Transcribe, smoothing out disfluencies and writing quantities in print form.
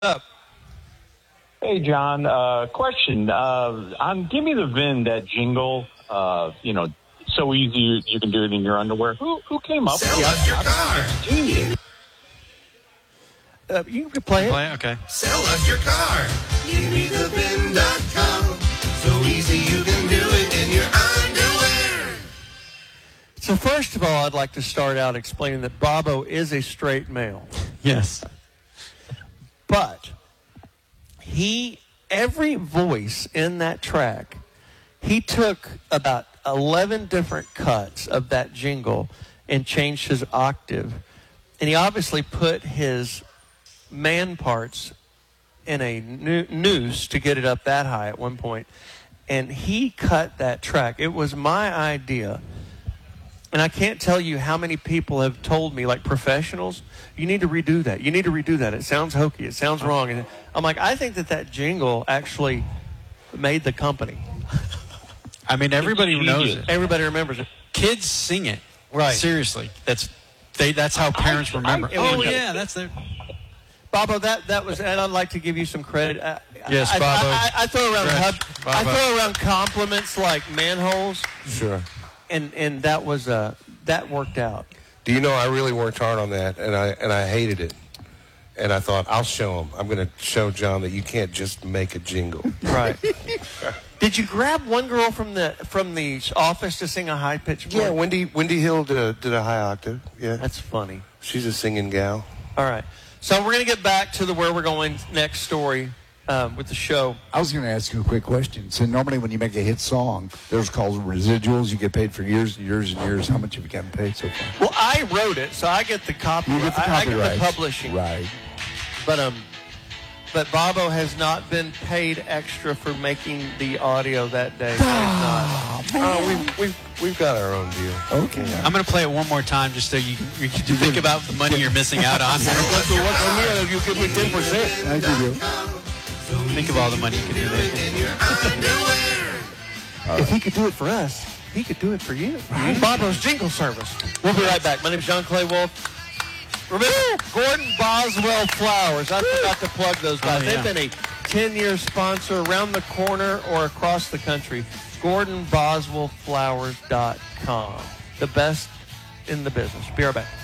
up? Hey, John. Question. On Give Me the VIN, that jingle, so easy you can do it in your underwear. Who came up with Sell your car. Genius. You can play it. Okay. Sell us your car. GiveMeTheVIN.com. So easy you can do it in your underwear. So first of all, I'd like to start out explaining that Bobo is a straight male. Yes. But every voice in that track, he took about 11 different cuts of that jingle and changed his octave. And he obviously put his man parts in a noose to get it up that high at one point. And he cut that track. It was my idea. And I can't tell you how many people have told me, like professionals, you need to redo that. You need to redo that. It sounds hokey. It sounds wrong. And I'm like, I think that jingle actually made the company. I mean, everybody knows it. Everybody remembers it. Kids sing it. Right. Seriously. That's how parents remember. That's their... Bobo, that was, and I'd like to give you some credit. Yes, Bobo. I throw around compliments like manholes. Sure. And that was that worked out. Do you know I really worked hard on that, and I hated it, and I thought I'll show him. I'm going to show John that you can't just make a jingle. Right. Did you grab one girl from the office to sing a high pitched? Yeah, Wendy Hill did a high octave. Yeah, that's funny. She's a singing gal. All right, so we're going to get back to the where we're going next story. With the show. I was going to ask you a quick question. So normally when you make a hit song, there's called residuals. You get paid for years and years and years. How much have you gotten paid so far? Well, I wrote it, so I get the copy. You get the copyright. I get the publishing. Right. But Bobo has not been paid extra for making the audio that day. We've got our own deal. Okay. I'm going to play it one more time just so you can think about the money you're missing out on. You give me 10%. Thank you. Think of all the money you could do there. If he could do it for us, he could do it for you. Right. Bobo's Jingle Service. We'll be right back. My name is John Clay Wolf. Remember, Gordon Boswell Flowers. I forgot to plug those guys. They've been a 10-year sponsor around the corner or across the country. GordonBoswellFlowers.com. The best in the business. Be right back.